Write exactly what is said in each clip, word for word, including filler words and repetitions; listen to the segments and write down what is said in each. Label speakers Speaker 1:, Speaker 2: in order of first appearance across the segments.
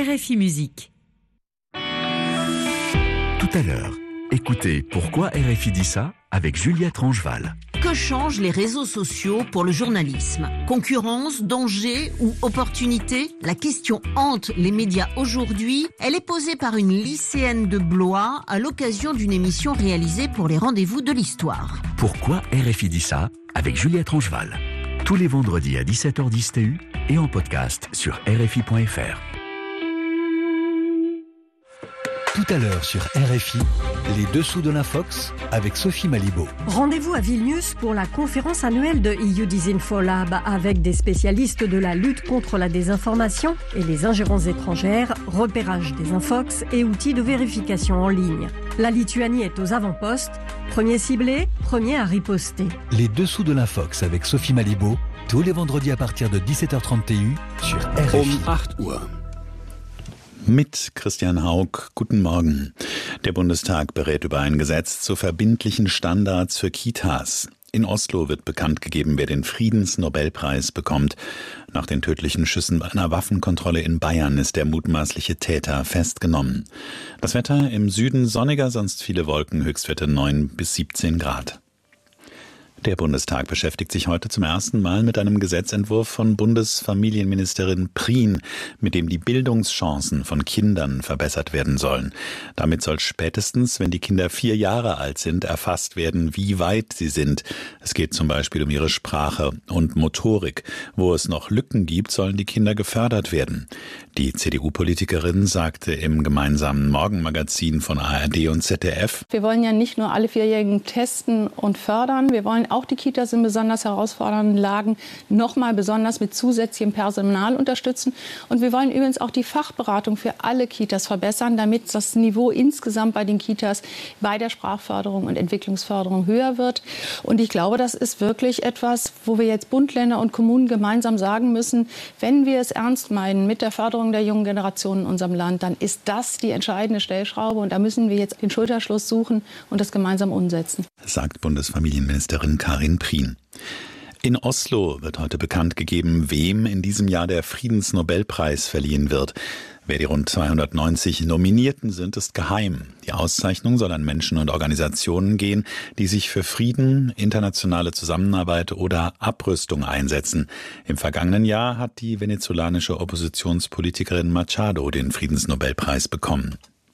Speaker 1: R F I Musique.
Speaker 2: Tout à l'heure, écoutez Pourquoi R F I dit ça avec Juliette Rangeval.
Speaker 3: Que changent les réseaux sociaux pour le journalisme ? Concurrence, danger ou opportunité ? La question hante les médias aujourd'hui. Elle est posée par une lycéenne de Blois à l'occasion d'une émission réalisée pour les rendez-vous de l'histoire.
Speaker 2: Pourquoi R F I dit ça avec Juliette Rangeval. Tous les vendredis à dix-sept heures dix T U et en podcast sur R F I point F R.
Speaker 4: Tout à l'heure sur R F I, les dessous de l'Infox avec Sophie Malibaud.
Speaker 5: Rendez-vous à Vilnius pour la conférence annuelle de E U Disinfolab avec des spécialistes de la lutte contre la désinformation et les ingérences étrangères, repérage des infox et outils de vérification en ligne. La Lituanie est aux avant-postes, premier ciblé, premier à riposter.
Speaker 4: Les dessous de l'Infox avec Sophie Malibaud, tous les vendredis à partir de dix-sept heures trente T U sur R F I.
Speaker 6: Um acht Uhr. Mit Christian Haug, guten Morgen. Der Bundestag berät über ein Gesetz zu verbindlichen Standards für Kitas. In Oslo wird bekannt gegeben, wer den Friedensnobelpreis bekommt. Nach den tödlichen Schüssen bei einer Waffenkontrolle in Bayern ist der mutmaßliche Täter festgenommen. Das Wetter im Süden sonniger, sonst viele Wolken, Höchstwerte neun bis siebzehn Grad. Der Bundestag beschäftigt sich heute zum ersten Mal mit einem Gesetzentwurf von Bundesfamilienministerin Prien, mit dem die Bildungschancen von Kindern verbessert werden sollen. Damit soll spätestens, wenn die Kinder vier Jahre alt sind, erfasst werden, wie weit sie sind. Es geht zum Beispiel um ihre Sprache und Motorik. Wo es noch Lücken gibt, sollen die Kinder gefördert werden. Die C D U-Politikerin sagte im gemeinsamen Morgenmagazin von A R D und Z D F:
Speaker 7: Wir wollen ja nicht nur alle Vierjährigen testen und fördern, wir wollen auch die Kitas in besonders herausfordernden Lagen noch mal besonders mit zusätzlichem Personal unterstützen. Und wir wollen übrigens auch die Fachberatung für alle Kitas verbessern, damit das Niveau insgesamt bei den Kitas bei der Sprachförderung und Entwicklungsförderung höher wird. Und ich glaube, das ist wirklich etwas, wo wir jetzt Bund, Länder und Kommunen gemeinsam sagen müssen, wenn wir es ernst meinen mit der Förderung der jungen Generation in unserem Land, dann ist das die entscheidende Stellschraube. Und da müssen wir jetzt den Schulterschluss suchen und das gemeinsam umsetzen.
Speaker 6: Sagt Bundesfamilienministerin Karin Prien. In Oslo wird heute bekannt gegeben, wem in diesem Jahr der Friedensnobelpreis verliehen wird. Wer die rund zweihundertneunzig Nominierten sind, ist geheim. Die Auszeichnung soll an Menschen und Organisationen gehen, die sich für Frieden, internationale Zusammenarbeit oder Abrüstung einsetzen. Im vergangenen Jahr hat die venezolanische Oppositionspolitikerin Machado den Friedensnobelpreis bekommen.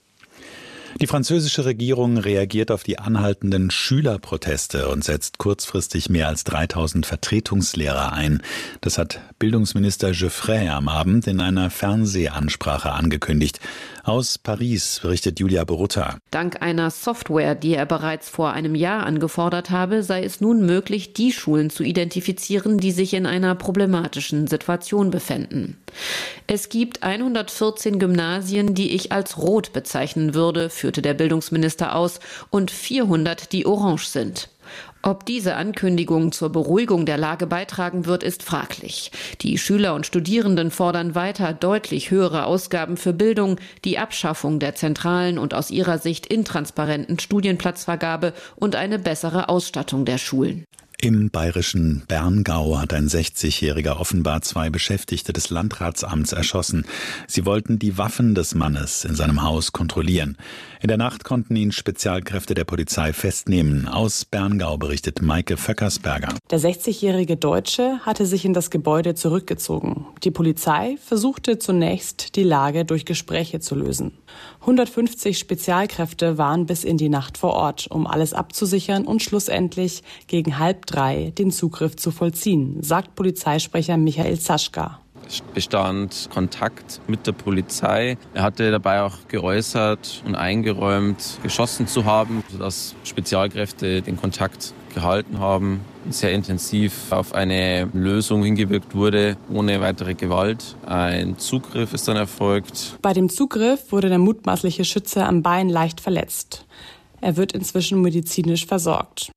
Speaker 6: Die französische Regierung reagiert auf die anhaltenden Schülerproteste und setzt kurzfristig mehr als dreitausend Vertretungslehrer ein. Das hat Bildungsminister Geoffrey am Abend in einer Fernsehansprache angekündigt. Aus Paris berichtet Julia Borutta.
Speaker 8: Dank einer Software, die er bereits vor einem Jahr angefordert habe, sei es nun möglich, die Schulen zu identifizieren, die sich in einer problematischen Situation befänden. Es gibt hundertvierzehn Gymnasien, die ich als rot bezeichnen würde, führte der Bildungsminister aus, und vierhundert, die orange sind. Ob diese Ankündigung zur Beruhigung der Lage beitragen wird, ist fraglich. Die Schüler und Studierenden fordern weiter deutlich höhere Ausgaben für Bildung, die Abschaffung der zentralen und aus ihrer Sicht intransparenten Studienplatzvergabe und eine bessere Ausstattung der Schulen.
Speaker 6: Im bayerischen Berngau hat ein sechzigjähriger offenbar zwei Beschäftigte des Landratsamts erschossen. Sie wollten die Waffen des Mannes in seinem Haus kontrollieren. In der Nacht konnten ihn Spezialkräfte der Polizei festnehmen. Aus Berngau berichtet Maike Vöckersberger.
Speaker 9: Der sechzigjährige Deutsche hatte sich in das Gebäude zurückgezogen. Die Polizei versuchte zunächst, die Lage durch Gespräche zu lösen. hundertfünfzig Spezialkräfte waren bis in die Nacht vor Ort, um alles abzusichern und schlussendlich gegen halb drei den Zugriff zu vollziehen, sagt Polizeisprecher Michael Zaschka.
Speaker 10: Es bestand Kontakt mit der Polizei. Er hatte dabei auch geäußert und eingeräumt, geschossen zu haben, sodass Spezialkräfte den Kontakt gehalten haben, sehr intensiv auf eine Lösung hingewirkt wurde, ohne weitere Gewalt. Ein Zugriff ist dann erfolgt.
Speaker 9: Bei dem Zugriff wurde der mutmaßliche Schütze am Bein leicht verletzt. Er wird inzwischen medizinisch versorgt.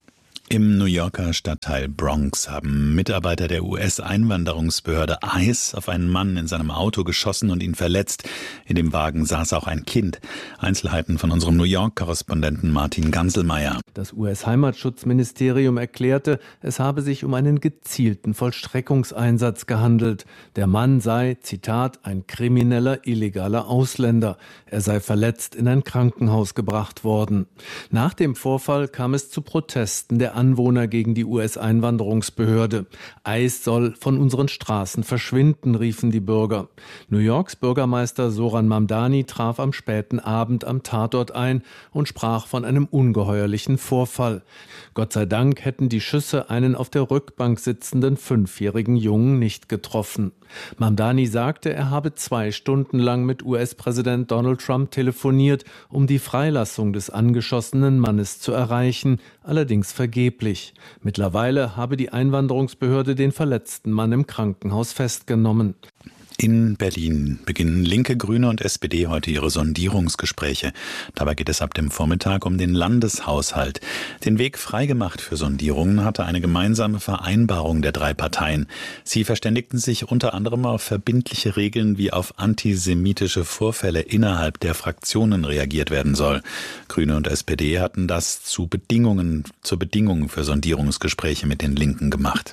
Speaker 6: Im New Yorker Stadtteil Bronx haben Mitarbeiter der U S-Einwanderungsbehörde ICE auf einen Mann in seinem Auto geschossen und ihn verletzt. In dem Wagen saß auch ein Kind. Einzelheiten von unserem New York-Korrespondenten Martin Ganselmeier.
Speaker 1: Das U S-Heimatschutzministerium erklärte, es habe sich um einen gezielten Vollstreckungseinsatz gehandelt. Der Mann sei, Zitat, ein krimineller, illegaler Ausländer. Er sei verletzt in ein Krankenhaus gebracht worden. Nach dem Vorfall kam es zu Protesten der Anwohner gegen die U S-Einwanderungsbehörde. ICE soll von unseren Straßen verschwinden, riefen die Bürger. New Yorks Bürgermeister Zoran Mamdani traf am späten Abend am Tatort ein und sprach von einem ungeheuerlichen Vorfall. Gott sei Dank hätten die Schüsse einen auf der Rückbank sitzenden fünfjährigen Jungen nicht getroffen. Mamdani sagte, er habe zwei Stunden lang mit U S-Präsident Donald Trump telefoniert, um die Freilassung des angeschossenen Mannes zu erreichen, allerdings vergeblich. Mittlerweile habe die Einwanderungsbehörde den verletzten Mann im Krankenhaus festgenommen.
Speaker 6: In Berlin beginnen Linke, Grüne und S P D heute ihre Sondierungsgespräche. Dabei geht es ab dem Vormittag um den Landeshaushalt. Den Weg freigemacht für Sondierungen hatte eine gemeinsame Vereinbarung der drei Parteien. Sie verständigten sich unter anderem auf verbindliche Regeln, wie auf antisemitische Vorfälle innerhalb der Fraktionen reagiert werden soll. Grüne und S P D hatten das zu Bedingungen, zur Bedingung für Sondierungsgespräche mit den Linken gemacht.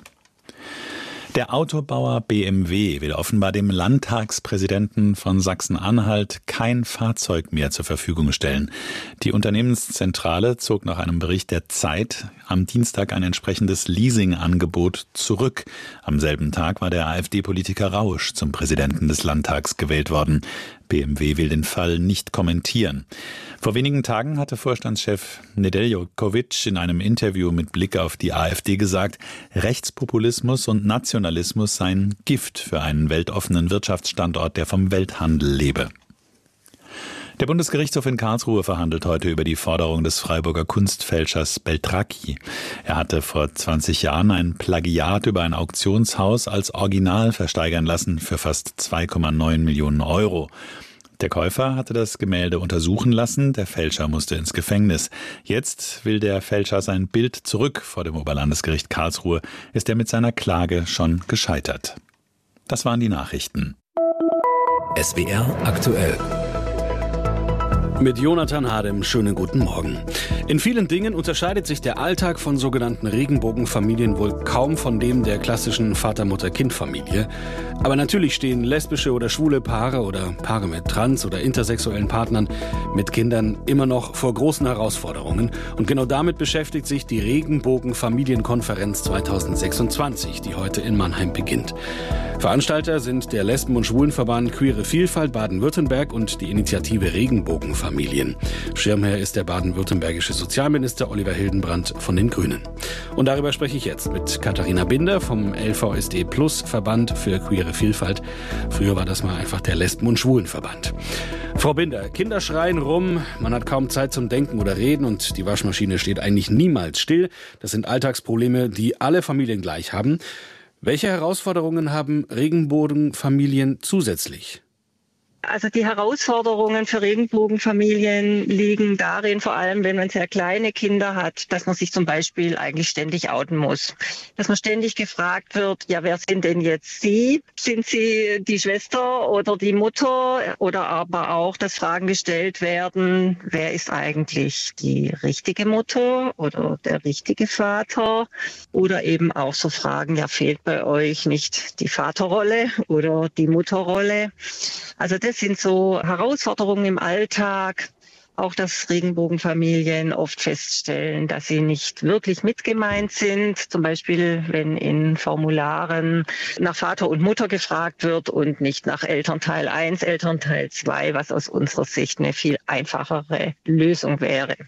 Speaker 6: Der Autobauer B M W will offenbar dem Landtagspräsidenten von Sachsen-Anhalt kein Fahrzeug mehr zur Verfügung stellen. Die Unternehmenszentrale zog nach einem Bericht der Zeit am Dienstag ein entsprechendes Leasingangebot zurück. Am selben Tag war der AfD-Politiker Rausch zum Präsidenten des Landtags gewählt worden. B M W will den Fall nicht kommentieren. Vor wenigen Tagen hatte Vorstandschef Nedeljkovic in einem Interview mit Blick auf die AfD gesagt, Rechtspopulismus und Nationalismus seien Gift für einen weltoffenen Wirtschaftsstandort, der vom Welthandel lebe. Der Bundesgerichtshof in Karlsruhe verhandelt heute über die Forderung des Freiburger Kunstfälschers Beltracchi. Er hatte vor zwanzig Jahren ein Plagiat über ein Auktionshaus als Original versteigern lassen für fast zwei Komma neun Millionen Euro. Der Käufer hatte das Gemälde untersuchen lassen, der Fälscher musste ins Gefängnis. Jetzt will der Fälscher sein Bild zurück. Vor dem Oberlandesgericht Karlsruhe ist er mit seiner Klage schon gescheitert. Das waren die Nachrichten.
Speaker 2: S W R aktuell.
Speaker 11: Mit Jonathan Hadem, schönen guten Morgen. In vielen Dingen unterscheidet sich der Alltag von sogenannten Regenbogenfamilien wohl kaum von dem der klassischen Vater-Mutter-Kind-Familie. Aber natürlich stehen lesbische oder schwule Paare oder Paare mit trans- oder intersexuellen Partnern mit Kindern immer noch vor großen Herausforderungen. Und genau damit beschäftigt sich die Regenbogen-Familienkonferenz zweitausendsechsundzwanzig, die heute in Mannheim beginnt. Veranstalter sind der Lesben- und Schwulenverband Queere Vielfalt Baden-Württemberg und die Initiative Regenbogenfamilien. Schirmherr ist der baden-württembergische Sozialminister Oliver Hildenbrand von den Grünen. Und darüber spreche ich jetzt mit Katharina Binder vom L V S D Plus Verband für Queere Vielfalt. Früher war das mal einfach der Lesben- und Schwulenverband. Frau Binder, Kinder schreien rum, man hat kaum Zeit zum Denken oder Reden und die Waschmaschine steht eigentlich niemals still. Das sind Alltagsprobleme, die alle Familien gleich haben. Welche Herausforderungen haben Regenbogenfamilien zusätzlich?
Speaker 12: Also die Herausforderungen für Regenbogenfamilien liegen darin, vor allem wenn man sehr kleine Kinder hat, dass man sich zum Beispiel eigentlich ständig outen muss. Dass man ständig gefragt wird, ja, wer sind denn jetzt Sie? Sind Sie die Schwester oder die Mutter? Oder aber auch, dass Fragen gestellt werden, wer ist eigentlich die richtige Mutter oder der richtige Vater? Oder eben auch so Fragen, ja, fehlt bei euch nicht die Vaterrolle oder die Mutterrolle? Also das sind so Herausforderungen im Alltag. Auch, dass Regenbogenfamilien oft feststellen, dass sie nicht wirklich mitgemeint sind. Zum Beispiel, wenn in Formularen nach Vater und Mutter gefragt wird und nicht nach Elternteil eins, Elternteil zwei, was aus unserer Sicht eine viel einfachere Lösung wäre.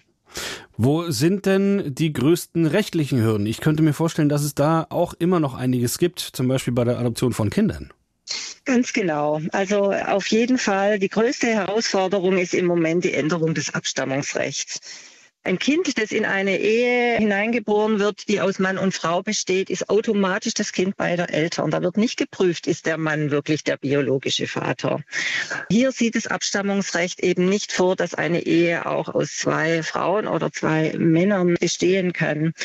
Speaker 11: Wo sind denn die größten rechtlichen Hürden? Ich könnte mir vorstellen, dass es da auch immer noch einiges gibt, zum Beispiel bei der Adoption von Kindern.
Speaker 12: Ganz genau. Also auf jeden Fall, die größte Herausforderung ist im Moment die Änderung des Abstammungsrechts. Ein Kind, das in eine Ehe hineingeboren wird, die aus Mann und Frau besteht, ist automatisch das Kind beider Eltern. Da wird nicht geprüft, ist der Mann wirklich der biologische Vater. Hier sieht das Abstammungsrecht eben nicht vor, dass eine Ehe auch aus zwei Frauen oder zwei Männern bestehen kann.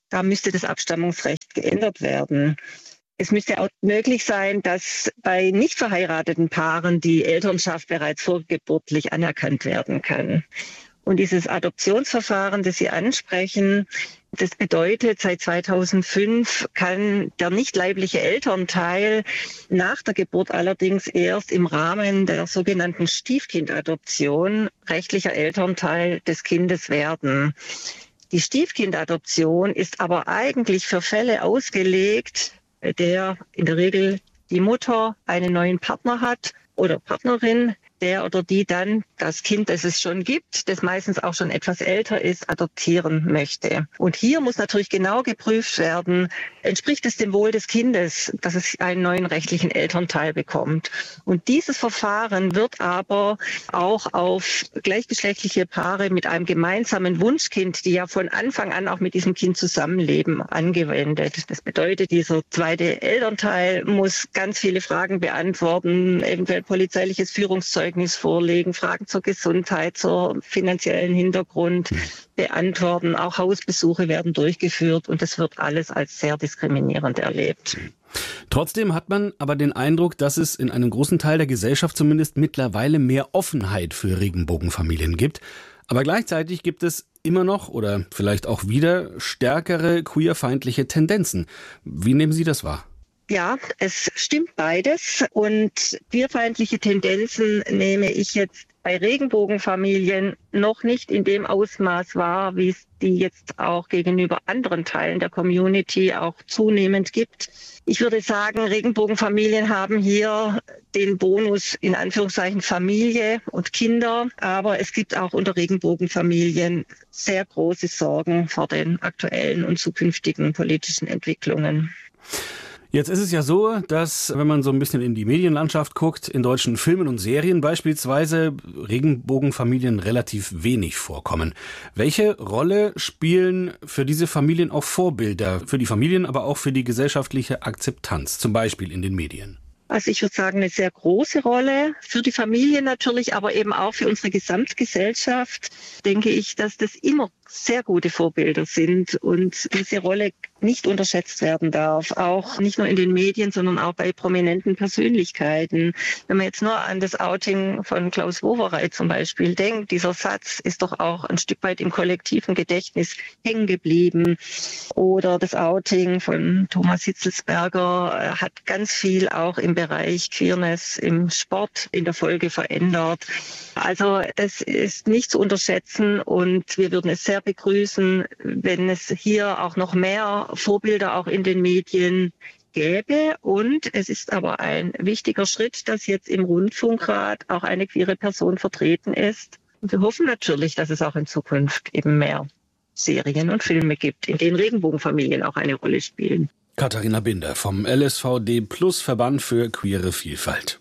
Speaker 12: Da müsste das Abstammungsrecht geändert werden. Es müsste auch möglich sein, dass bei nicht verheirateten Paaren die Elternschaft bereits vorgeburtlich anerkannt werden kann. Und dieses Adoptionsverfahren, das Sie ansprechen, das bedeutet, seit zweitausendfünf kann der nicht leibliche Elternteil nach der Geburt allerdings erst im Rahmen der sogenannten Stiefkindadoption rechtlicher Elternteil des Kindes werden. Die Stiefkindadoption ist aber eigentlich für Fälle ausgelegt, bei der in der Regel die Mutter einen neuen Partner hat oder Partnerin, der oder die dann das Kind, das es schon gibt, das meistens auch schon etwas älter ist, adoptieren möchte. Und hier muss natürlich genau geprüft werden, entspricht es dem Wohl des Kindes, dass es einen neuen rechtlichen Elternteil bekommt. Und dieses Verfahren wird aber auch auf gleichgeschlechtliche Paare mit einem gemeinsamen Wunschkind, die ja von Anfang an auch mit diesem Kind zusammenleben, angewendet. Das bedeutet, dieser zweite Elternteil muss ganz viele Fragen beantworten, eventuell polizeiliches Führungszeugnis vorlegen, Fragen zur Gesundheit, zur finanziellen Hintergrund beantworten. Auch Hausbesuche werden durchgeführt und das wird alles als sehr diskriminierend erlebt.
Speaker 11: Trotzdem hat man aber den Eindruck, dass es in einem großen Teil der Gesellschaft zumindest mittlerweile mehr Offenheit für Regenbogenfamilien gibt. Aber gleichzeitig gibt es immer noch oder vielleicht auch wieder stärkere queerfeindliche Tendenzen. Wie nehmen Sie das wahr?
Speaker 12: Ja, es stimmt beides und queerfeindliche Tendenzen nehme ich jetzt bei Regenbogenfamilien noch nicht in dem Ausmaß wahr, wie es die jetzt auch gegenüber anderen Teilen der Community auch zunehmend gibt. Ich würde sagen, Regenbogenfamilien haben hier den Bonus in Anführungszeichen Familie und Kinder, aber es gibt auch unter Regenbogenfamilien sehr große Sorgen vor den aktuellen und zukünftigen politischen Entwicklungen.
Speaker 11: Jetzt ist es ja so, dass, wenn man so ein bisschen in die Medienlandschaft guckt, in deutschen Filmen und Serien beispielsweise Regenbogenfamilien relativ wenig vorkommen. Welche Rolle spielen für diese Familien auch Vorbilder, für die Familien, aber auch für die gesellschaftliche Akzeptanz, zum Beispiel in den Medien?
Speaker 12: Also ich würde sagen, eine sehr große Rolle für die Familie natürlich, aber eben auch für unsere Gesamtgesellschaft, denke ich, dass das immer sehr gute Vorbilder sind und diese Rolle nicht unterschätzt werden darf. Auch nicht nur in den Medien, sondern auch bei prominenten Persönlichkeiten. Wenn man jetzt nur an das Outing von Klaus Wowereit zum Beispiel denkt, dieser Satz ist doch auch ein Stück weit im kollektiven Gedächtnis hängen geblieben. Oder das Outing von Thomas Hitzelsberger hat ganz viel auch im Bereich Queerness im Sport in der Folge verändert. Also das ist nicht zu unterschätzen und wir würden es sehr begrüßen, wenn es hier auch noch mehr Vorbilder auch in den Medien gäbe. Und es ist aber ein wichtiger Schritt, dass jetzt im Rundfunkrat auch eine queere Person vertreten ist. Und wir hoffen natürlich, dass es auch in Zukunft eben mehr Serien und Filme gibt, in denen Regenbogenfamilien auch eine Rolle spielen.
Speaker 11: Katharina Binder vom L S V D Plus Verband für queere Vielfalt.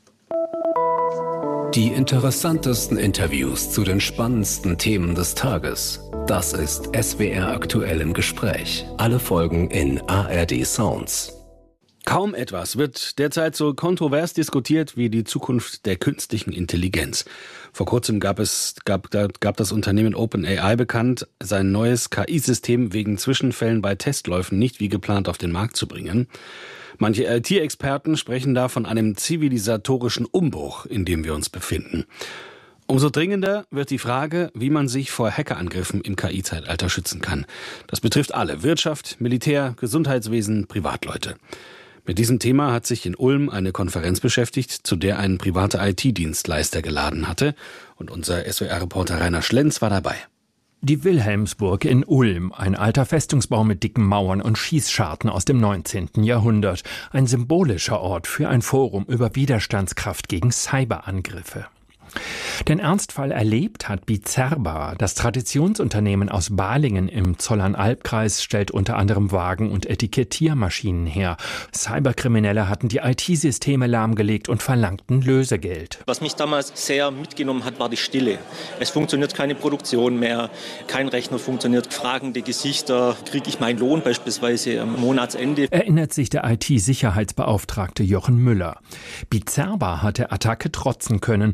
Speaker 13: Die interessantesten Interviews zu den spannendsten Themen des Tages. Das ist S W R aktuell im Gespräch. Alle Folgen in A R D Sounds.
Speaker 11: Kaum etwas wird derzeit so kontrovers diskutiert wie die Zukunft der künstlichen Intelligenz. Vor kurzem gab es gab, gab das Unternehmen OpenAI bekannt, sein neues K I-System wegen Zwischenfällen bei Testläufen nicht wie geplant auf den Markt zu bringen. Manche I T-Experten sprechen da von einem zivilisatorischen Umbruch, in dem wir uns befinden. Umso dringender wird die Frage, wie man sich vor Hackerangriffen im K I-Zeitalter schützen kann. Das betrifft alle: Wirtschaft, Militär, Gesundheitswesen, Privatleute. Mit diesem Thema hat sich in Ulm eine Konferenz beschäftigt, zu der ein privater I T-Dienstleister geladen hatte. Und unser S W R-Reporter Rainer Schlenz war dabei.
Speaker 14: Die Wilhelmsburg in Ulm, ein alter Festungsbau mit dicken Mauern und Schießscharten aus dem neunzehnten Jahrhundert. Ein symbolischer Ort für ein Forum über Widerstandskraft gegen Cyberangriffe. Den Ernstfall erlebt hat Bizerba. Das Traditionsunternehmen aus Balingen im Zollernalbkreis stellt unter anderem Wagen- und Etikettiermaschinen her. Cyberkriminelle hatten die I T-Systeme lahmgelegt und verlangten Lösegeld.
Speaker 15: Was mich damals sehr mitgenommen hat, war die Stille. Es funktioniert keine Produktion mehr, kein Rechner funktioniert. Fragende Gesichter, kriege ich meinen Lohn beispielsweise am Monatsende?
Speaker 14: Erinnert sich der I T-Sicherheitsbeauftragte Jochen Müller. Bizerba hat der Attacke trotzen können.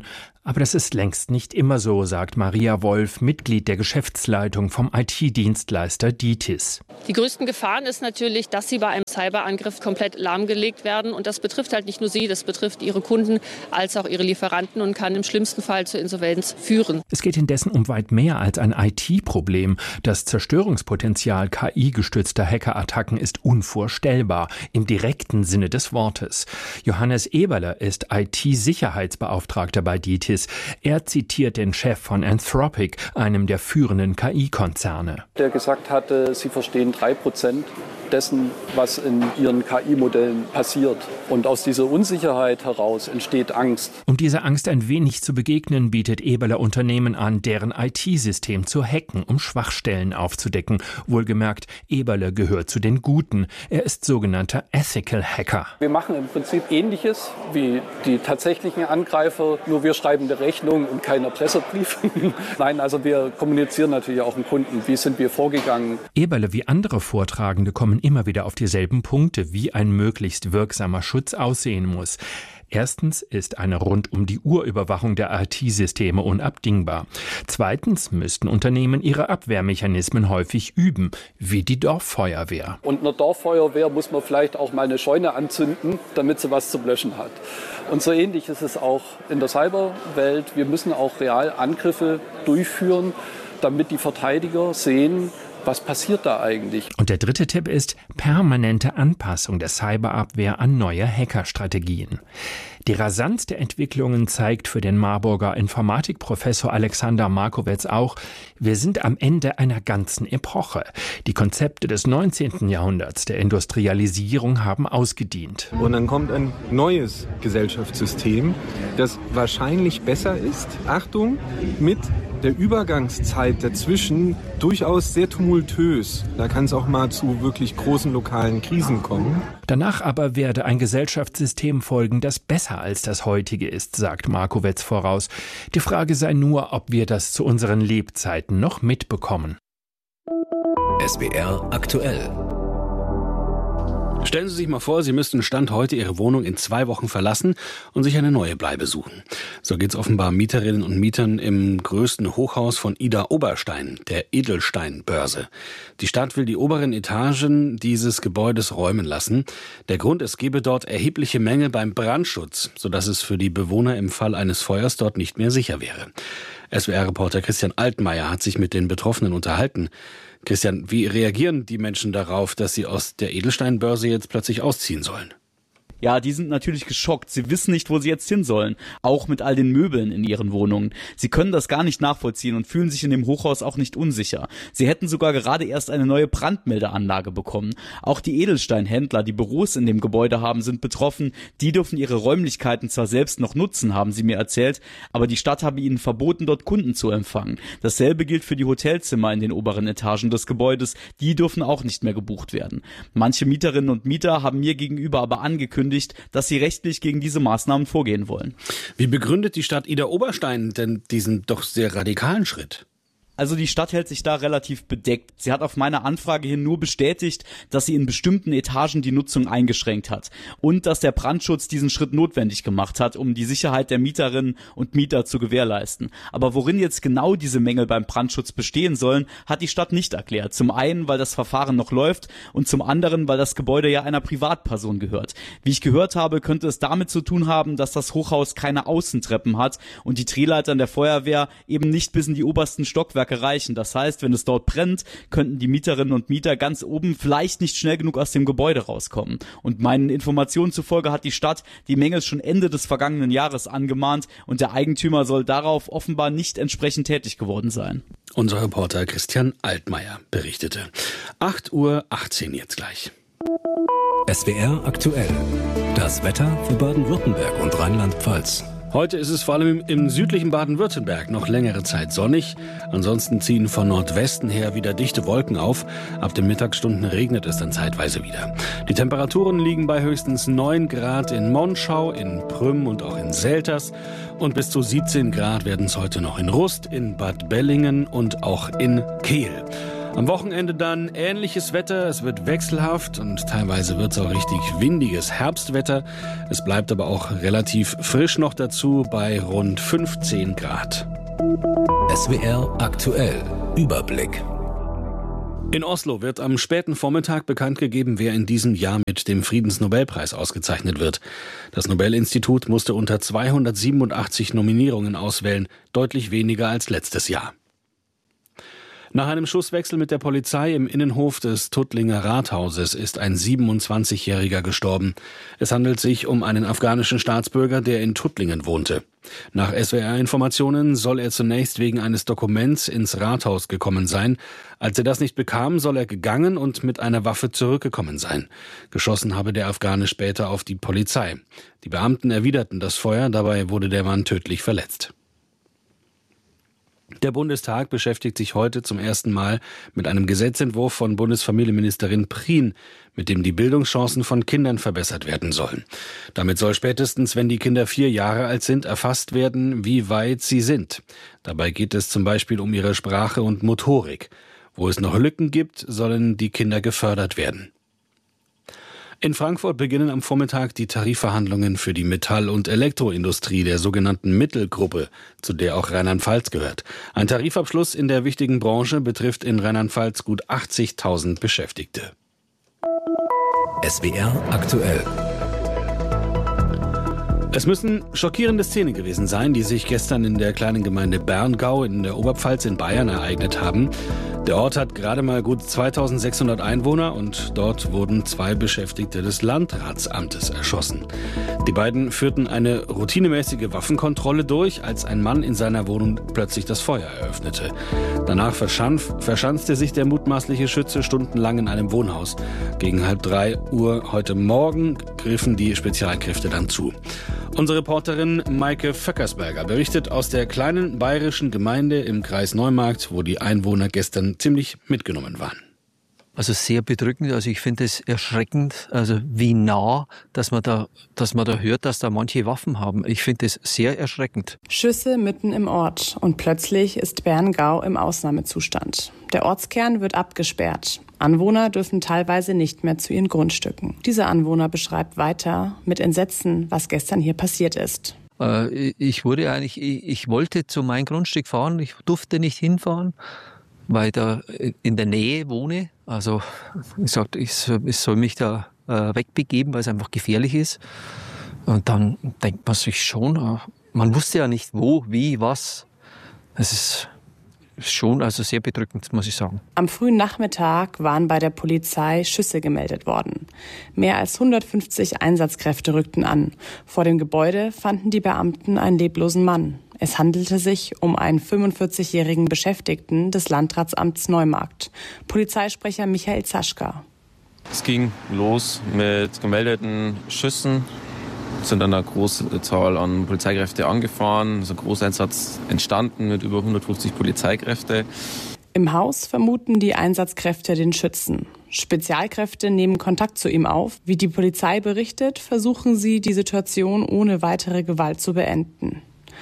Speaker 14: Aber das ist längst nicht immer so, sagt Maria Wolf, Mitglied der Geschäftsleitung vom I T-Dienstleister Ditis.
Speaker 16: Die größten Gefahren ist natürlich, dass sie bei einem Cyberangriff komplett lahmgelegt werden. Und das betrifft halt nicht nur sie, das betrifft ihre Kunden als auch ihre Lieferanten und kann im schlimmsten Fall zur Insolvenz führen.
Speaker 14: Es geht indessen um weit mehr als ein I T-Problem. Das Zerstörungspotenzial K I-gestützter Hackerattacken ist unvorstellbar, im direkten Sinne des Wortes. Johannes Eberle ist I T-Sicherheitsbeauftragter bei Ditis. Er zitiert den Chef von Anthropic, einem der führenden K I-Konzerne.
Speaker 17: Der gesagt hatte, sie verstehen drei Prozent dessen, was in ihren K I-Modellen passiert. Und aus dieser Unsicherheit heraus entsteht Angst.
Speaker 14: Um dieser Angst ein wenig zu begegnen, bietet Eberle Unternehmen an, deren I T-System zu hacken, um Schwachstellen aufzudecken. Wohlgemerkt, Eberle gehört zu den Guten. Er ist sogenannter Ethical Hacker.
Speaker 17: Wir machen im Prinzip Ähnliches wie die tatsächlichen Angreifer, nur wir schreiben eine Rechnung und kein Erpresserbrief. Nein, also wir kommunizieren natürlich auch mit Kunden, wie sind wir vorgegangen.
Speaker 14: Eberle wie andere Vortragende kommen immer wieder auf dieselben Punkte, wie ein möglichst wirksamer Schutz aussehen muss. Erstens ist eine Rund-um-die-Uhr-Überwachung der I T-Systeme unabdingbar. Zweitens müssten Unternehmen ihre Abwehrmechanismen häufig üben, wie die Dorffeuerwehr.
Speaker 17: Und einer Dorffeuerwehr muss man vielleicht auch mal eine Scheune anzünden, damit sie was zum Löschen hat. Und so ähnlich ist es auch in der Cyberwelt. Wir müssen auch real Angriffe durchführen, damit die Verteidiger sehen, was passiert da eigentlich?
Speaker 14: Und der dritte Tipp ist permanente Anpassung der Cyberabwehr an neue Hackerstrategien. Die Rasanz der Entwicklungen zeigt für den Marburger Informatikprofessor Alexander Markowetz auch, wir sind am Ende einer ganzen Epoche. Die Konzepte des neunzehnten Jahrhunderts der Industrialisierung haben ausgedient.
Speaker 18: Und dann kommt ein neues Gesellschaftssystem, das wahrscheinlich besser ist, Achtung, mit der Übergangszeit dazwischen durchaus sehr tumultös. Da kann es auch mal zu wirklich großen lokalen Krisen kommen.
Speaker 14: Danach aber werde ein Gesellschaftssystem folgen, das besser als das heutige ist, sagt Markowetz voraus. Die Frage sei nur, ob wir das zu unseren Lebzeiten noch mitbekommen.
Speaker 13: S W R aktuell.
Speaker 11: Stellen Sie sich mal vor, Sie müssten Stand heute Ihre Wohnung in zwei Wochen verlassen und sich eine neue Bleibe suchen. So geht's offenbar Mieterinnen und Mietern im größten Hochhaus von Ida Oberstein, der Edelstein-Börse. Die Stadt will die oberen Etagen dieses Gebäudes räumen lassen. Der Grund, es gebe dort erhebliche Mängel beim Brandschutz, sodass es für die Bewohner im Fall eines Feuers dort nicht mehr sicher wäre. S W R-Reporter Christian Altmaier hat sich mit den Betroffenen unterhalten. Christian, wie reagieren die Menschen darauf, dass sie aus der Edelsteinbörse jetzt plötzlich ausziehen sollen?
Speaker 19: Ja, die sind natürlich geschockt. Sie wissen nicht, wo sie jetzt hin sollen. Auch mit all den Möbeln in ihren Wohnungen. Sie können das gar nicht nachvollziehen und fühlen sich in dem Hochhaus auch nicht unsicher. Sie hätten sogar gerade erst eine neue Brandmeldeanlage bekommen. Auch die Edelsteinhändler, die Büros in dem Gebäude haben, sind betroffen. Die dürfen ihre Räumlichkeiten zwar selbst noch nutzen, haben sie mir erzählt, aber die Stadt habe ihnen verboten, dort Kunden zu empfangen. Dasselbe gilt für die Hotelzimmer in den oberen Etagen des Gebäudes. Die dürfen auch nicht mehr gebucht werden. Manche Mieterinnen und Mieter haben mir gegenüber aber angekündigt, dass sie rechtlich gegen diese Maßnahmen vorgehen wollen.
Speaker 11: Wie begründet die Stadt Ida Oberstein denn diesen doch sehr radikalen Schritt?
Speaker 19: Also die Stadt hält sich da relativ bedeckt. Sie hat auf meine Anfrage hin nur bestätigt, dass sie in bestimmten Etagen die Nutzung eingeschränkt hat und dass der Brandschutz diesen Schritt notwendig gemacht hat, um die Sicherheit der Mieterinnen und Mieter zu gewährleisten. Aber worin jetzt genau diese Mängel beim Brandschutz bestehen sollen, hat die Stadt nicht erklärt. Zum einen, weil das Verfahren noch läuft und zum anderen, weil das Gebäude ja einer Privatperson gehört. Wie ich gehört habe, könnte es damit zu tun haben, dass das Hochhaus keine Außentreppen hat und die Drehleitern der Feuerwehr eben nicht bis in die obersten Stockwerke reichen. Das heißt, wenn es dort brennt, könnten die Mieterinnen und Mieter ganz oben vielleicht nicht schnell genug aus dem Gebäude rauskommen. Und meinen Informationen zufolge hat die Stadt die Mängel schon Ende des vergangenen Jahres angemahnt und der Eigentümer soll darauf offenbar nicht entsprechend tätig geworden sein.
Speaker 11: Unser Reporter Christian Altmaier berichtete. acht Uhr achtzehn jetzt gleich.
Speaker 13: S W R aktuell. Das Wetter für Baden-Württemberg und Rheinland-Pfalz.
Speaker 11: Heute ist es vor allem im südlichen Baden-Württemberg noch längere Zeit sonnig. Ansonsten ziehen von Nordwesten her wieder dichte Wolken auf. Ab den Mittagsstunden regnet es dann zeitweise wieder. Die Temperaturen liegen bei höchstens neun Grad in Monschau, in Prüm und auch in Selters. Und bis zu siebzehn Grad werden es heute noch in Rust, in Bad Bellingen und auch in Kehl. Am Wochenende dann ähnliches Wetter. Es wird wechselhaft und teilweise wird es auch richtig windiges Herbstwetter. Es bleibt aber auch relativ frisch noch dazu bei rund fünfzehn Grad.
Speaker 13: S W R aktuell. Überblick.
Speaker 11: In Oslo wird am späten Vormittag bekannt gegeben, wer in diesem Jahr mit dem Friedensnobelpreis ausgezeichnet wird. Das Nobel-Institut musste unter zweihundertsiebenundachtzig Nominierungen auswählen, deutlich weniger als letztes Jahr. Nach einem Schusswechsel mit der Polizei im Innenhof des Tuttlinger Rathauses ist ein siebenundzwanzigjähriger gestorben. Es handelt sich um einen afghanischen Staatsbürger, der in Tuttlingen wohnte. Nach S W R-Informationen soll er zunächst wegen eines Dokuments ins Rathaus gekommen sein. Als er das nicht bekam, soll er gegangen und mit einer Waffe zurückgekommen sein. Geschossen habe der Afghane später auf die Polizei. Die Beamten erwiderten das Feuer, dabei wurde der Mann tödlich verletzt. Der Bundestag beschäftigt sich heute zum ersten Mal mit einem Gesetzentwurf von Bundesfamilienministerin Prien, mit dem die Bildungschancen von Kindern verbessert werden sollen. Damit soll spätestens, wenn die Kinder vier Jahre alt sind, erfasst werden, wie weit sie sind. Dabei geht es zum Beispiel um ihre Sprache und Motorik. Wo es noch Lücken gibt, sollen die Kinder gefördert werden. In Frankfurt beginnen am Vormittag die Tarifverhandlungen für die Metall- und Elektroindustrie der sogenannten Mittelgruppe, zu der auch Rheinland-Pfalz gehört. Ein Tarifabschluss in der wichtigen Branche betrifft in Rheinland-Pfalz gut achtzigtausend Beschäftigte.
Speaker 13: S W R aktuell.
Speaker 11: Es müssen schockierende Szenen gewesen sein, die sich gestern in der kleinen Gemeinde Berngau in der Oberpfalz in Bayern ereignet haben. Der Ort hat gerade mal gut zweitausendsechshundert Einwohner und dort wurden zwei Beschäftigte des Landratsamtes erschossen. Die beiden führten eine routinemäßige Waffenkontrolle durch, als ein Mann in seiner Wohnung plötzlich das Feuer eröffnete. Danach verschanf, verschanzte sich der mutmaßliche Schütze stundenlang in einem Wohnhaus. Gegen halb drei Uhr heute Morgen griffen die Spezialkräfte dann zu. Unsere Reporterin Maike Vöckersberger berichtet aus der kleinen bayerischen Gemeinde im Kreis Neumarkt, wo die Einwohner gestern ziemlich mitgenommen waren.
Speaker 20: Also sehr bedrückend, also ich finde es erschreckend, also wie nah, dass man da, dass man da hört, dass da manche Waffen haben. Ich finde es sehr erschreckend.
Speaker 9: Schüsse mitten im Ort und plötzlich ist Berngau im Ausnahmezustand. Der Ortskern wird abgesperrt. Anwohner dürfen teilweise nicht mehr zu ihren Grundstücken. Dieser Anwohner beschreibt weiter mit Entsetzen, was gestern hier passiert ist.
Speaker 20: Äh, ich wurde eigentlich, ich, ich wollte zu meinem Grundstück fahren, ich durfte nicht hinfahren, weil ich da in der Nähe wohne. Also ich sagte, ich soll mich da äh, wegbegeben, weil es einfach gefährlich ist. Und dann denkt man sich schon, man wusste ja nicht wo, wie, was. Es ist schon also sehr bedrückend, muss ich sagen.
Speaker 9: Am frühen Nachmittag waren bei der Polizei Schüsse gemeldet worden. Mehr als hundertfünfzig Einsatzkräfte rückten an. Vor dem Gebäude fanden die Beamten einen leblosen Mann. Es handelte sich um einen fünfundvierzigjährigen Beschäftigten des Landratsamts Neumarkt. Polizeisprecher Michael Zaschka.
Speaker 10: Es ging los mit gemeldeten Schüssen. Es sind dann eine große Zahl an Polizeikräfte angefahren. Es ist ein Großeinsatz entstanden mit über hundertfünfzig Polizeikräfte.
Speaker 9: Im Haus vermuten die Einsatzkräfte den Schützen. Spezialkräfte nehmen Kontakt zu ihm auf. Wie die Polizei berichtet, versuchen sie, die Situation ohne weitere Gewalt zu beenden.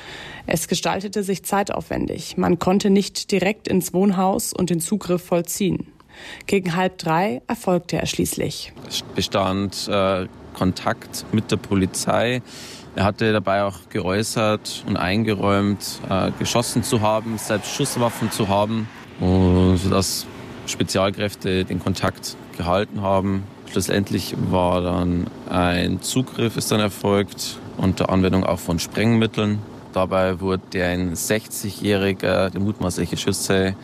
Speaker 9: Es gestaltete sich zeitaufwendig. Man konnte nicht direkt ins Wohnhaus und den Zugriff vollziehen. Gegen halb drei erfolgte er schließlich.
Speaker 10: Es bestand äh, Kontakt mit der Polizei. Er hatte dabei auch geäußert und eingeräumt, äh, geschossen zu haben, selbst Schusswaffen zu haben, und sodass Spezialkräfte den Kontakt gehalten haben. Schlussendlich war dann ein Zugriff ist dann erfolgt unter Anwendung auch von Sprengmitteln. Dabei wurde ein sechzigjähriger, der mutmaßliche Schütze,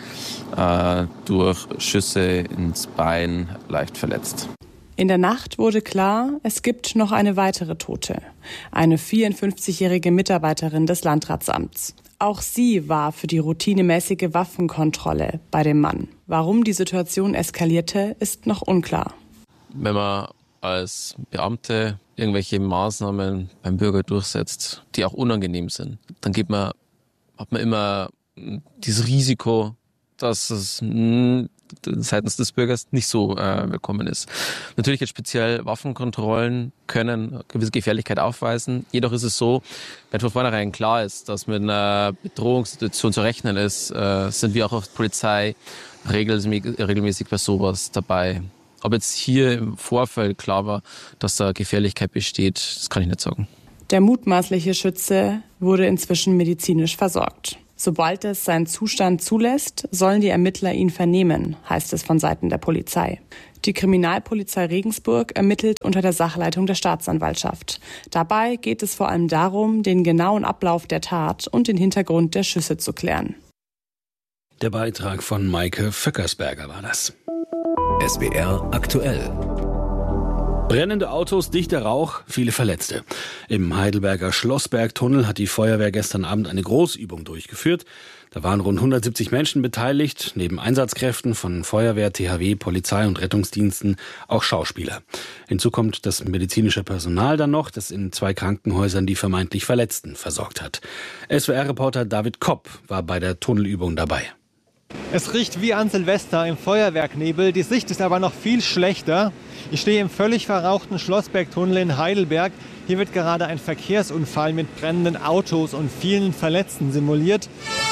Speaker 10: äh, durch Schüsse ins Bein leicht verletzt.
Speaker 9: In der Nacht wurde klar, es gibt noch eine weitere Tote. Eine vierundfünfzigjährige Mitarbeiterin des Landratsamts. Auch sie war für die routinemäßige Waffenkontrolle bei dem Mann. Warum die Situation eskalierte, ist noch unklar.
Speaker 10: Wenn man als Beamte irgendwelche Maßnahmen beim Bürger durchsetzt, die auch unangenehm sind, dann geht man, hat man immer dieses Risiko, dass es seitens des Bürgers nicht so äh, willkommen ist. Natürlich jetzt speziell Waffenkontrollen können eine gewisse Gefährlichkeit aufweisen. Jedoch ist es so, wenn von vornherein klar ist, dass mit einer Bedrohungssituation zu rechnen ist, äh, sind wir auch als Polizei regelmäßig, regelmäßig bei sowas dabei. Ob jetzt hier im Vorfeld klar war, dass da Gefährlichkeit besteht, das kann ich nicht sagen.
Speaker 9: Der mutmaßliche Schütze wurde inzwischen medizinisch versorgt. Sobald es seinen Zustand zulässt, sollen die Ermittler ihn vernehmen, heißt es von Seiten der Polizei. Die Kriminalpolizei Regensburg ermittelt unter der Sachleitung der Staatsanwaltschaft. Dabei geht es vor allem darum, den genauen Ablauf der Tat und den Hintergrund der Schüsse zu klären.
Speaker 11: Der Beitrag von Maike Vöckersberger war das.
Speaker 13: S W R aktuell.
Speaker 11: Brennende Autos, dichter Rauch, viele Verletzte. Im Heidelberger Schlossbergtunnel hat die Feuerwehr gestern Abend eine Großübung durchgeführt. Da waren rund hundertsiebzig Menschen beteiligt, neben Einsatzkräften von Feuerwehr, T H W, Polizei und Rettungsdiensten auch Schauspieler. Hinzu kommt das medizinische Personal dann noch, das in zwei Krankenhäusern die vermeintlich Verletzten versorgt hat. S W R-Reporter David Kopp war bei der Tunnelübung dabei.
Speaker 21: Es riecht wie an Silvester im Feuerwerknebel, die Sicht ist aber noch viel schlechter. Ich stehe im völlig verrauchten Schlossbergtunnel in Heidelberg. Hier wird gerade ein Verkehrsunfall mit brennenden Autos und vielen Verletzten simuliert.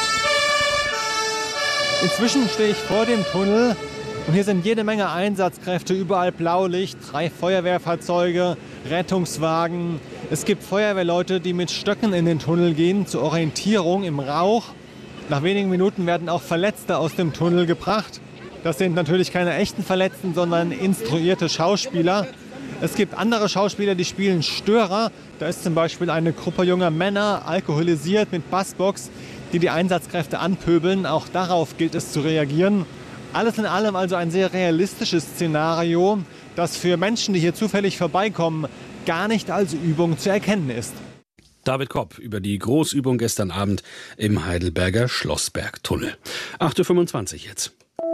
Speaker 21: Inzwischen stehe ich vor dem Tunnel und hier sind jede Menge Einsatzkräfte, überall Blaulicht, drei Feuerwehrfahrzeuge, Rettungswagen. Es gibt Feuerwehrleute, die mit Stöcken in den Tunnel gehen zur Orientierung im Rauch. Nach wenigen Minuten werden auch Verletzte aus dem Tunnel gebracht. Das sind natürlich keine echten Verletzten, sondern instruierte Schauspieler. Es gibt andere Schauspieler, die spielen Störer. Da ist zum Beispiel eine Gruppe junger Männer, alkoholisiert mit Bassbox, die die Einsatzkräfte anpöbeln. Auch darauf gilt es zu reagieren. Alles in allem also ein sehr realistisches Szenario, das für Menschen, die hier zufällig vorbeikommen, gar nicht als Übung zu erkennen ist.
Speaker 11: David Kopp über die Großübung gestern Abend im Heidelberger Schlossbergtunnel. acht Uhr fünfundzwanzig jetzt.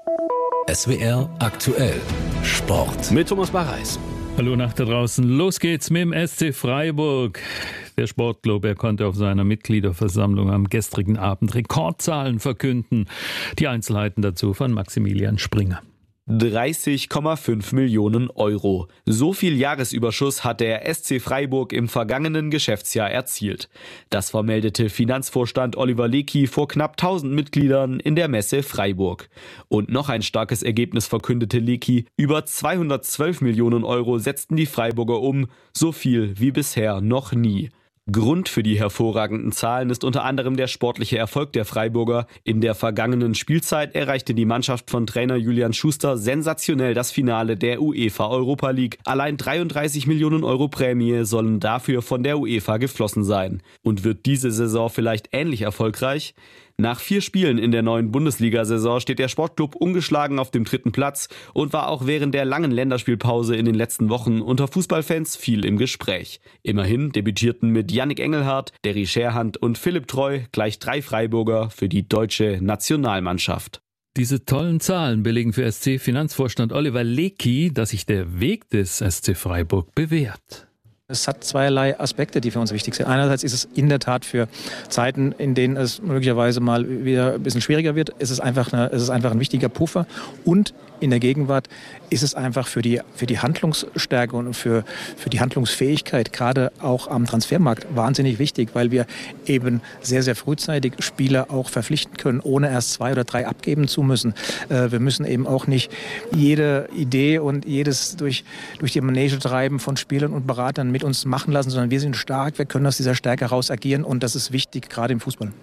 Speaker 13: S W R aktuell. Sport.
Speaker 11: Mit Thomas Barreis.
Speaker 22: Hallo nach da draußen. Los geht's mit dem S C Freiburg. Der Sportclub, er konnte auf seiner Mitgliederversammlung am gestrigen Abend Rekordzahlen verkünden. Die Einzelheiten dazu von Maximilian Springer.
Speaker 23: dreißig Komma fünf Millionen Euro. So viel Jahresüberschuss hat der S C Freiburg im vergangenen Geschäftsjahr erzielt. Das vermeldete Finanzvorstand Oliver Leckie vor knapp tausend Mitgliedern in der Messe Freiburg. Und noch ein starkes Ergebnis verkündete Leckie. Über zweihundertzwölf Millionen Euro setzten die Freiburger um, so viel wie bisher noch nie. Grund für die hervorragenden Zahlen ist unter anderem der sportliche Erfolg der Freiburger. In der vergangenen Spielzeit erreichte die Mannschaft von Trainer Julian Schuster sensationell das Finale der UEFA Europa League. Allein dreiunddreißig Millionen Euro Prämie sollen dafür von der UEFA geflossen sein. Und wird diese Saison vielleicht ähnlich erfolgreich? Nach vier Spielen in der neuen Bundesliga-Saison steht der Sportclub ungeschlagen auf dem dritten Platz und war auch während der langen Länderspielpause in den letzten Wochen unter Fußballfans viel im Gespräch. Immerhin debütierten mit Yannick Engelhardt, Derry Scherhand und Philipp Treu gleich drei Freiburger für die deutsche Nationalmannschaft.
Speaker 22: Diese tollen Zahlen belegen für S C-Finanzvorstand Oliver Leckie, dass sich der Weg des S C Freiburg bewährt.
Speaker 24: Es hat zweierlei Aspekte, die für uns wichtig sind. Einerseits ist es in der Tat für Zeiten, in denen es möglicherweise mal wieder ein bisschen schwieriger wird, ist es einfach, eine, ist es einfach ein wichtiger Puffer. Und in der Gegenwart ist es einfach für die, für die Handlungsstärke und für, für die Handlungsfähigkeit, gerade auch am Transfermarkt, wahnsinnig wichtig, weil wir eben sehr, sehr frühzeitig Spieler auch verpflichten können, ohne erst zwei oder drei abgeben zu müssen. Wir müssen eben auch nicht jede Idee und jedes durch, durch die Manege treiben von Spielern und Beratern mit uns machen lassen, sondern wir sind stark, wir können aus dieser Stärke heraus agieren und das ist wichtig, gerade im Fußball.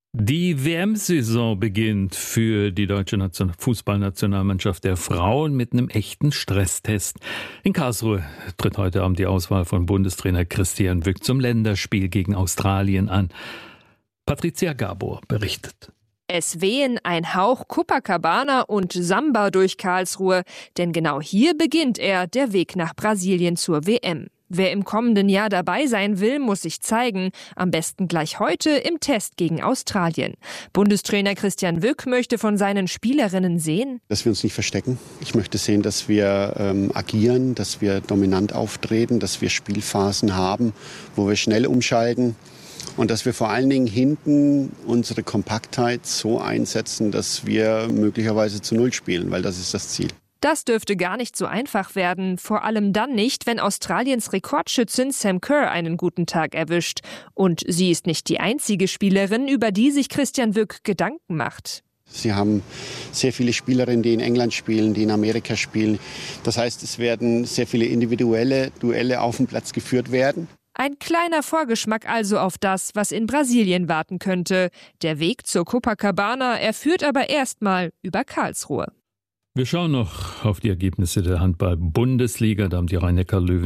Speaker 22: Die W M-Saison beginnt für die deutsche Nation- Fußballnationalmannschaft der Frauen mit einem echten Stresstest. In Karlsruhe tritt heute Abend die Auswahl von Bundestrainer Christian Wück zum Länderspiel gegen Australien an. Patricia Gabor berichtet.
Speaker 25: Es wehen ein Hauch Copacabana und Samba durch Karlsruhe, denn genau hier beginnt er, der Weg nach Brasilien zur W M. Wer im kommenden Jahr dabei sein will, muss sich zeigen. Am besten gleich heute im Test gegen Australien. Bundestrainer Christian Wück möchte von seinen Spielerinnen sehen:
Speaker 26: Dass wir uns nicht verstecken. Ich möchte sehen, dass wir ähm, agieren, dass wir dominant auftreten, dass wir Spielphasen haben, wo wir schnell umschalten. Und dass wir vor allen Dingen hinten unsere Kompaktheit so einsetzen, dass wir möglicherweise zu Null spielen, weil das ist das Ziel.
Speaker 25: Das dürfte gar nicht so einfach werden, vor allem dann nicht, wenn Australiens Rekordschützin Sam Kerr einen guten Tag erwischt. Und sie ist nicht die einzige Spielerin, über die sich Christian Wück Gedanken macht.
Speaker 26: Sie haben sehr viele Spielerinnen, die in England spielen, die in Amerika spielen. Das heißt, es werden sehr viele individuelle Duelle auf dem Platz geführt werden.
Speaker 25: Ein kleiner Vorgeschmack also auf das, was in Brasilien warten könnte. Der Weg zur Copacabana, er führt aber erstmal über Karlsruhe.
Speaker 22: Wir schauen noch auf die Ergebnisse der Handball-Bundesliga. Da haben die Rhein-Neckar-Löwen